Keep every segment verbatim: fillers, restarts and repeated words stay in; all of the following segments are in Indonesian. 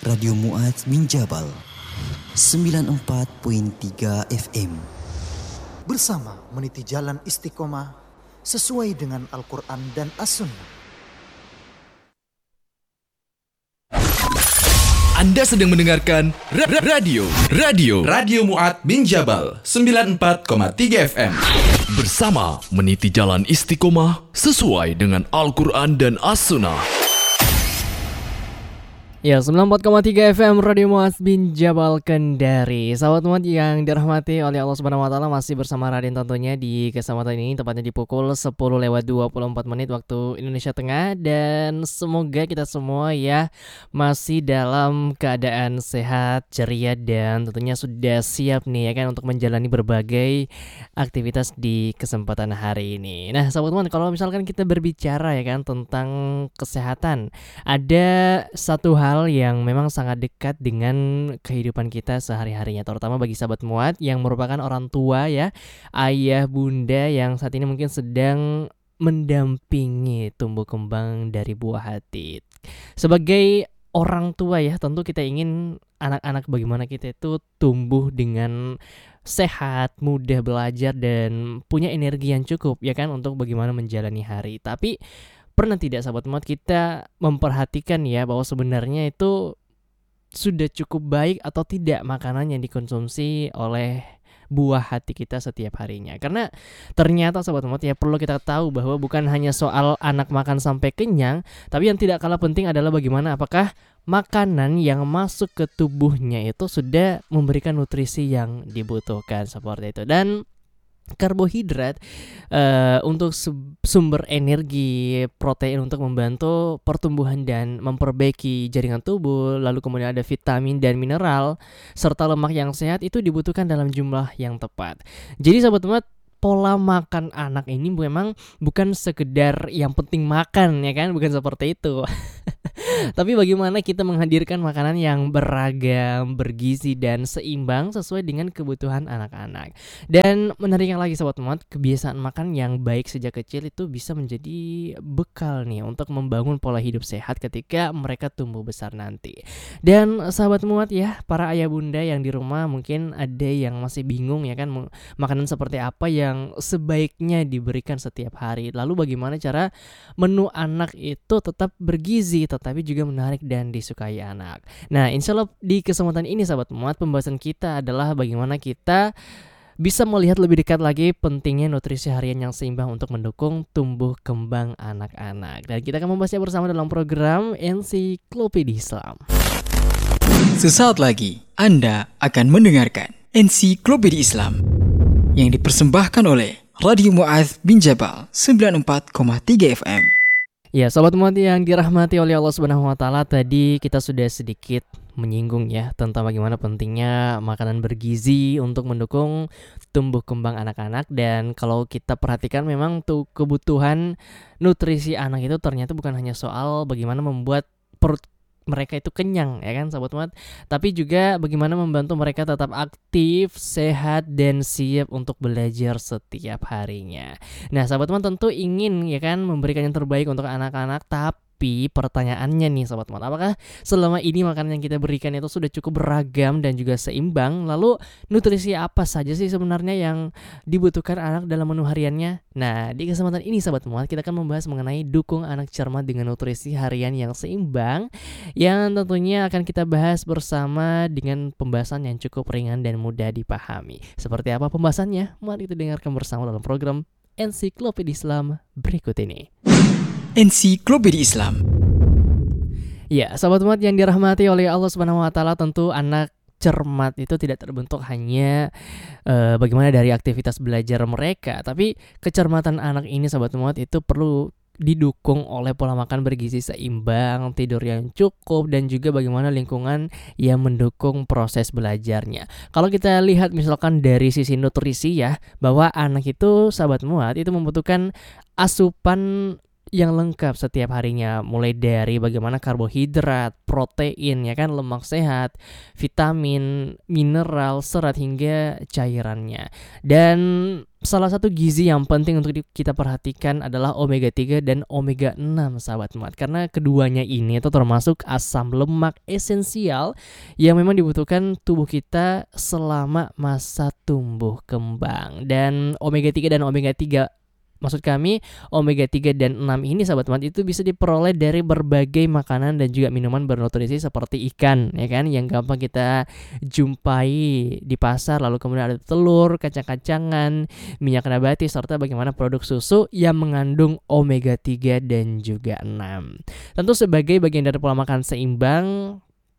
Radio Mu'adz bin Jabal sembilan puluh empat koma tiga F M. Bersama meniti jalan istiqomah sesuai dengan Al-Quran dan As-Sunnah. Anda sedang mendengarkan ra- ra- radio Radio Radio Mu'adz bin Jabal sembilan puluh empat koma tiga F M. Bersama meniti jalan istiqomah sesuai dengan Al-Quran dan As-Sunnah. Ya, sembilan puluh empat koma tiga F M Radio Mu'adz bin Jabal Kendari. Sahabat Mu'adz yang dirahmati oleh Allah Subhanahu wa taala, masih bersama Raden tentunya di kesempatan ini, tepatnya di pukul sepuluh lewat dua puluh empat menit waktu Indonesia Tengah. Dan semoga kita semua ya masih dalam keadaan sehat, ceria, dan tentunya sudah siap nih ya kan untuk menjalani berbagai aktivitas di kesempatan hari ini. Nah, sahabat Mu'adz, kalau misalkan kita berbicara ya kan tentang kesehatan, ada satu hal yang memang sangat dekat dengan kehidupan kita sehari-harinya, terutama bagi sahabat Mu'adz yang merupakan orang tua ya, ayah bunda yang saat ini mungkin sedang mendampingi tumbuh kembang dari buah hati. Sebagai orang tua ya, tentu kita ingin anak-anak bagaimana kita itu tumbuh dengan sehat, mudah belajar, dan punya energi yang cukup ya kan untuk bagaimana menjalani hari. Tapi pernah tidak sahabat Mu'adz kita memperhatikan ya bahwa sebenarnya itu sudah cukup baik atau tidak makanan yang dikonsumsi oleh buah hati kita setiap harinya? Karena ternyata sahabat Mu'adz ya perlu kita tahu bahwa bukan hanya soal anak makan sampai kenyang, tapi yang tidak kalah penting adalah bagaimana apakah makanan yang masuk ke tubuhnya itu sudah memberikan nutrisi yang dibutuhkan seperti itu. Dan karbohidrat uh, untuk sumber energi, protein untuk membantu pertumbuhan dan memperbaiki jaringan tubuh, lalu kemudian ada vitamin dan mineral, serta lemak yang sehat itu dibutuhkan dalam jumlah yang tepat. Jadi sahabat Mu'adz, pola makan anak ini memang bukan sekedar yang penting makan ya kan, bukan seperti itu. Tapi bagaimana kita menghadirkan makanan yang beragam, bergizi, dan seimbang sesuai dengan kebutuhan anak-anak. Dan menariknya lagi sahabat Mu'adz, kebiasaan makan yang baik sejak kecil itu bisa menjadi bekal nih untuk membangun pola hidup sehat ketika mereka tumbuh besar nanti. Dan sahabat Mu'adz ya, para ayah bunda yang di rumah mungkin ada yang masih bingung ya kan, makanan seperti apa yang sebaiknya diberikan setiap hari. Lalu bagaimana cara menu anak itu tetap bergizi tetapi juga menarik dan disukai anak. Nah, insya Allah di kesempatan ini sahabat Mu'adz, pembahasan kita adalah bagaimana kita bisa melihat lebih dekat lagi pentingnya nutrisi harian yang seimbang untuk mendukung tumbuh kembang anak-anak. Dan kita akan membahasnya bersama dalam program Ensiklopedia Islam. Sesaat lagi Anda akan mendengarkan Ensiklopedia Islam yang dipersembahkan oleh Radio Mu'adz bin Jabal sembilan puluh empat koma tiga F M. Ya, sahabat Mu'adz yang dirahmati oleh Allah Subhanahu wa taala, tadi kita sudah sedikit menyinggung ya tentang bagaimana pentingnya makanan bergizi untuk mendukung tumbuh kembang anak-anak. Dan kalau kita perhatikan memang tuh kebutuhan nutrisi anak itu ternyata bukan hanya soal bagaimana membuat perut mereka itu kenyang ya kan sahabat Mu'adz, tapi juga bagaimana membantu mereka tetap aktif, sehat, dan siap untuk belajar setiap harinya. Nah sahabat Mu'adz tentu ingin ya kan memberikan yang terbaik untuk anak-anak, tapi pertanyaannya nih sahabat Mu'adz, apakah selama ini makanan yang kita berikan itu sudah cukup beragam dan juga seimbang? Lalu nutrisi apa saja sih sebenarnya yang dibutuhkan anak dalam menu hariannya? Nah, di kesempatan ini sahabat Mu'adz kita akan membahas mengenai dukung anak cermat dengan nutrisi harian yang seimbang, yang tentunya akan kita bahas bersama dengan pembahasan yang cukup ringan dan mudah dipahami. Seperti apa pembahasannya? Mari kita dengarkan bersama dalam program Ensiklopedia Islam berikut ini. Ensiklopedia Islam. Ya, sahabat Mu'adz yang dirahmati oleh Allah Subhanahu wa taala, tentu anak cermat itu tidak terbentuk hanya uh, bagaimana dari aktivitas belajar mereka, tapi kecermatan anak ini sahabat Mu'adz itu perlu didukung oleh pola makan bergizi seimbang, tidur yang cukup, dan juga bagaimana lingkungan yang mendukung proses belajarnya. Kalau kita lihat misalkan dari sisi nutrisi ya, bahwa anak itu sahabat Mu'adz itu membutuhkan asupan yang lengkap setiap harinya, mulai dari bagaimana karbohidrat, protein, ya kan, lemak sehat, vitamin, mineral, serat hingga cairannya. Dan salah satu gizi yang penting untuk kita perhatikan adalah omega tiga dan omega enam, sahabat muat. Karena keduanya ini itu termasuk asam lemak esensial yang memang dibutuhkan tubuh kita selama masa tumbuh kembang. Dan omega tiga dan omega tiga, maksud kami omega tiga dan enam ini, sahabat teman, itu bisa diperoleh dari berbagai makanan dan juga minuman bernutrisi seperti ikan, ya kan, yang gampang kita jumpai di pasar. Lalu kemudian ada telur, kacang-kacangan, minyak nabati, serta bagaimana produk susu yang mengandung omega tiga dan juga enam. Tentu sebagai bagian dari pola makan seimbang,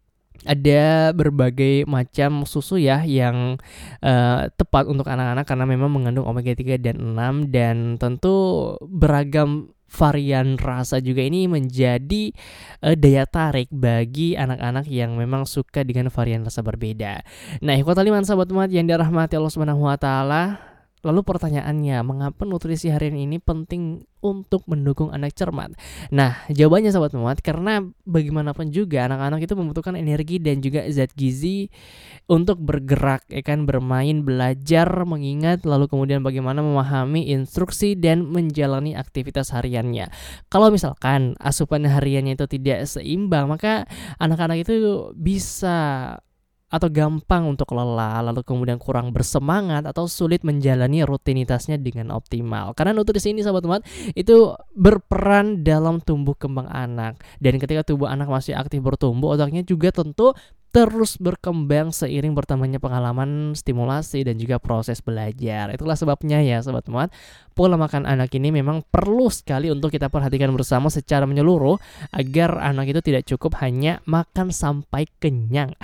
ada berbagai macam susu ya yang uh, tepat untuk anak-anak karena memang mengandung omega tiga dan enam, dan tentu beragam varian rasa juga ini menjadi uh, daya tarik bagi anak-anak yang memang suka dengan varian rasa berbeda. Nah, ikhwatal iman, sahabat umat yang dirahmati Allah Subhanahu wa taala, lalu pertanyaannya, mengapa nutrisi harian ini penting untuk mendukung anak cermat? Nah, jawabannya, sahabat muat, karena bagaimanapun juga anak-anak itu membutuhkan energi dan juga zat gizi untuk bergerak, ya kan, bermain, belajar, mengingat, lalu kemudian bagaimana memahami instruksi dan menjalani aktivitas hariannya. Kalau misalkan asupan hariannya itu tidak seimbang, maka anak-anak itu bisa atau gampang untuk lelah, lalu kemudian kurang bersemangat atau sulit menjalani rutinitasnya dengan optimal. Karena nutrisi ini, sahabat umat, itu berperan dalam tumbuh kembang anak. Dan ketika tubuh anak masih aktif bertumbuh, otaknya juga tentu terus berkembang seiring bertambahnya pengalaman, stimulasi, dan juga proses belajar. Itulah sebabnya ya, sahabat umat, pola makan anak ini memang perlu sekali untuk kita perhatikan bersama secara menyeluruh agar anak itu tidak cukup hanya makan sampai kenyang.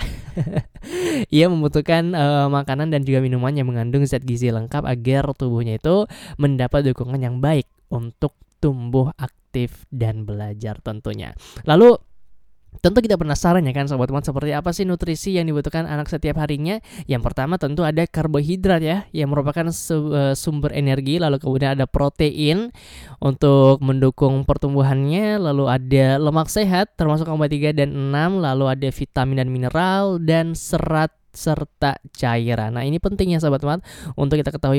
Ia membutuhkan uh, makanan dan juga minuman yang mengandung zat gizi lengkap agar tubuhnya itu mendapat dukungan yang baik untuk tumbuh aktif dan belajar tentunya. Lalu tentu kita penasaran ya kan, sahabat teman, seperti apa sih nutrisi yang dibutuhkan anak setiap harinya? Yang pertama tentu ada karbohidrat ya, yang merupakan su- uh, sumber energi. Lalu kemudian ada protein untuk mendukung pertumbuhannya. Lalu ada lemak sehat termasuk omega tiga dan enam. Lalu ada vitamin dan mineral dan serat serta cairan. Nah, ini penting ya, sahabat teman, untuk kita ketahui